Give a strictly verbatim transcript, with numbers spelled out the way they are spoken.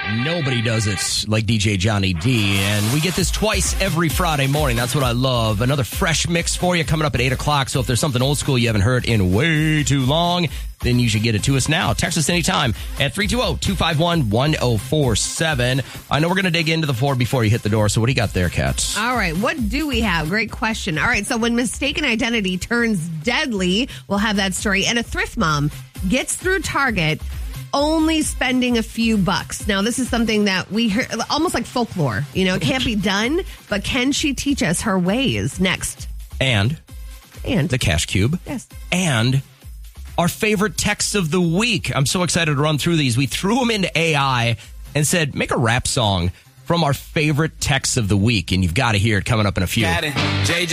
Nobody does it like D J Johnny D, and we get this twice every Friday morning. That's what I love. Another fresh mix for you coming up at eight o'clock, so if there's something old school you haven't heard in way too long, then you should get it to us now. Text us anytime at three two zero, two five one, one zero four seven. I know we're going to dig into the floor before you hit the door, so what do you got there, Kat? All right, what do we have? Great question. All right, so when mistaken identity turns deadly, we'll have that story. And a thrift mom gets through Target only spending a few bucks. Now, this is something that we hear, almost like folklore. You know, it can't be done, but can she teach us her ways? Next. And, and the Cash Cube. Yes. And our favorite texts of the week. I'm so excited to run through these. We threw them into A I and said, make a rap song from our favorite texts of the week. And you've got to hear it coming up in a few. Got it. J J